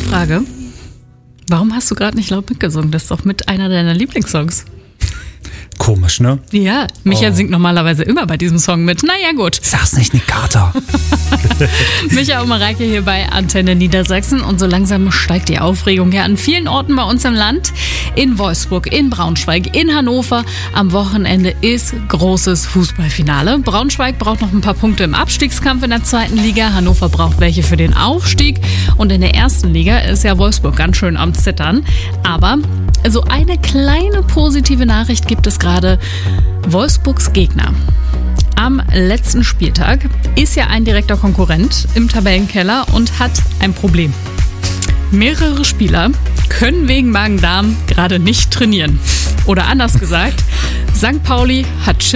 Frage. Warum hast du gerade nicht laut mitgesungen? Das ist doch mit einer deiner Lieblingssongs. Komisch, ne? Ja, Micha singt normalerweise immer bei diesem Song mit. Naja, gut. Sag's nicht, Nick Carter. Micha und Mareike hier bei Antenne Niedersachsen. Und so langsam steigt die Aufregung ja an vielen Orten bei uns im Land. In Wolfsburg, in Braunschweig, in Hannover. Am Wochenende ist großes Fußballfinale. Braunschweig braucht noch ein paar Punkte im Abstiegskampf in der 2. Liga. Hannover braucht welche für den Aufstieg. Und in der 1. Liga ist ja Wolfsburg ganz schön am Zittern. Aber so eine kleine positive Nachricht gibt es gerade. Wolfsburgs Gegner am letzten Spieltag ist ja ein direkter Konkurrent im Tabellenkeller und hat ein Problem. Mehrere Spieler können wegen Magen-Darm gerade nicht trainieren. Oder anders gesagt, St. Pauli hat